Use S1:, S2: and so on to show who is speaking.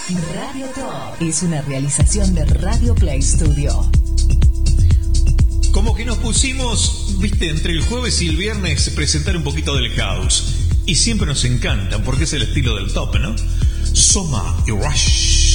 S1: Radio Top es una realización de Radio Play Studio.
S2: Como que nos pusimos, viste, entre el jueves y el viernes presentar un poquito del house. Y siempre nos encantan porque es el estilo del Top, ¿no? Soma y Rush.